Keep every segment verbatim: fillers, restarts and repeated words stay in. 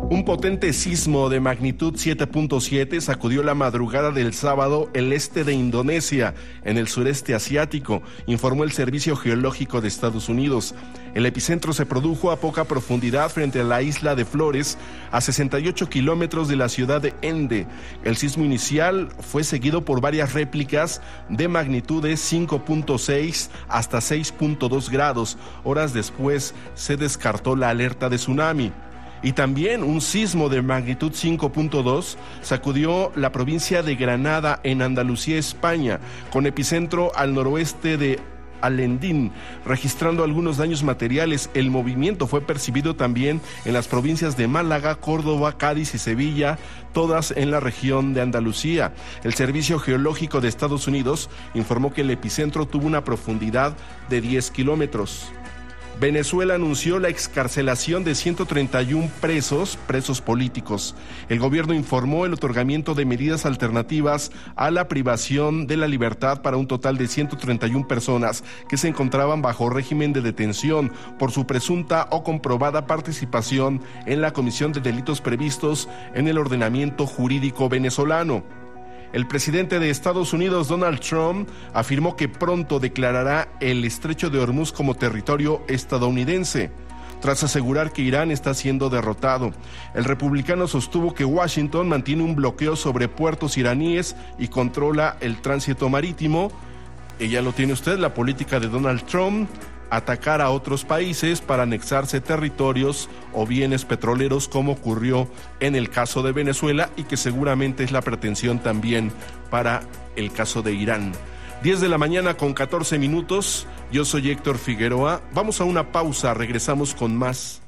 Un potente sismo de magnitud siete punto siete sacudió la madrugada del sábado el este de Indonesia, en el sureste asiático, informó el Servicio Geológico de Estados Unidos. El epicentro se produjo a poca profundidad frente a la isla de Flores, a sesenta y ocho kilómetros de la ciudad de Ende. El sismo inicial fue seguido por varias réplicas de magnitudes cinco punto seis hasta seis punto dos grados. Horas después se descartó la alerta de tsunami. Y también un sismo de magnitud cinco punto dos sacudió la provincia de Granada en Andalucía, España, con epicentro al noroeste de Alendín, registrando algunos daños materiales. El movimiento fue percibido también en las provincias de Málaga, Córdoba, Cádiz y Sevilla, todas en la región de Andalucía. El Servicio Geológico de Estados Unidos informó que el epicentro tuvo una profundidad de diez kilómetros. Venezuela anunció la excarcelación de ciento treinta y uno presos, presos políticos. El gobierno informó el otorgamiento de medidas alternativas a la privación de la libertad para un total de ciento treinta y una personas que se encontraban bajo régimen de detención por su presunta o comprobada participación en la comisión de delitos previstos en el ordenamiento jurídico venezolano. El presidente de Estados Unidos, Donald Trump, afirmó que pronto declarará el Estrecho de Hormuz como territorio estadounidense, tras asegurar que Irán está siendo derrotado. El republicano sostuvo que Washington mantiene un bloqueo sobre puertos iraníes y controla el tránsito marítimo. Y ya lo tiene usted, la política de Donald Trump: atacar a otros países para anexarse territorios o bienes petroleros, como ocurrió en el caso de Venezuela y que seguramente es la pretensión también para el caso de Irán. diez de la mañana con catorce minutos, yo soy Héctor Figueroa. Vamos a una pausa, regresamos con más.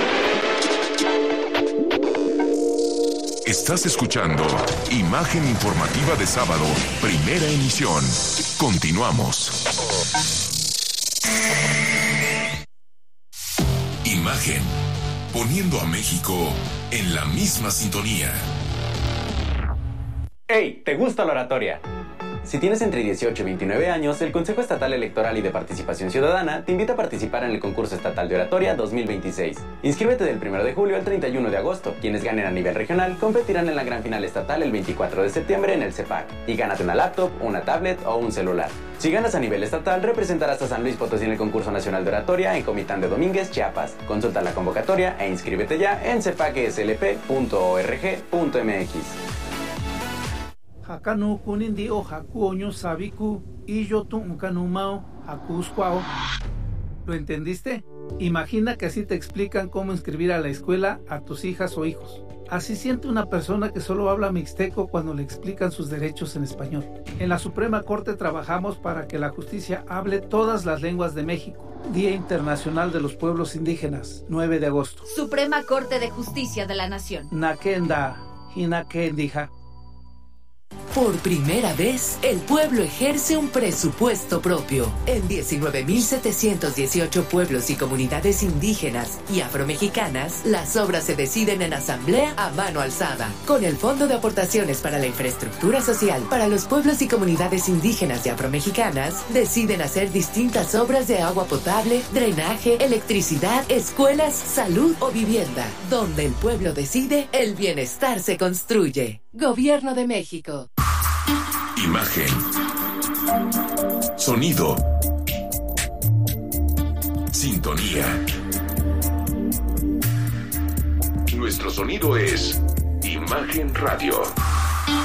Estás escuchando Imagen Informativa de Sábado, primera emisión. Continuamos. Imagen, poniendo a México en la misma sintonía. ¡Hey! ¿Te gusta la oratoria? Si tienes entre dieciocho y veintinueve años, el Consejo Estatal Electoral y de Participación Ciudadana te invita a participar en el Concurso Estatal de Oratoria dos mil veintiséis. Inscríbete del primero de julio al treinta y uno de agosto. Quienes ganen a nivel regional competirán en la gran final estatal el veinticuatro de septiembre en el CEPAC. Y gánate una laptop, una tablet o un celular. Si ganas a nivel estatal, representarás a San Luis Potosí en el Concurso Nacional de Oratoria en Comitán de Domínguez, Chiapas. Consulta la convocatoria e inscríbete ya en cepac s l p punto org punto m x. Hakanu kunindi o hakuoño sabiku y yo tuncanumao hakuscuao. ¿Lo entendiste? Imagina que así te explican cómo inscribir a la escuela a tus hijas o hijos. Así siente una persona que solo habla mixteco cuando le explican sus derechos en español. En la Suprema Corte trabajamos para que la justicia hable todas las lenguas de México. Día Internacional de los Pueblos Indígenas, nueve de agosto. Suprema Corte de Justicia de la Nación. Nakenda, hinakendija. Por primera vez, el pueblo ejerce un presupuesto propio. En diecinueve mil setecientos dieciocho pueblos y comunidades indígenas y afromexicanas, las obras se deciden en asamblea a mano alzada, con el Fondo de Aportaciones para la Infraestructura Social. Para los pueblos y comunidades indígenas y afromexicanas, deciden hacer distintas obras de agua potable, drenaje, electricidad, escuelas, salud o vivienda. Donde el pueblo decide, el bienestar se construye. Gobierno de México. Imagen. Sonido. Sintonía. Nuestro sonido es Imagen Radio.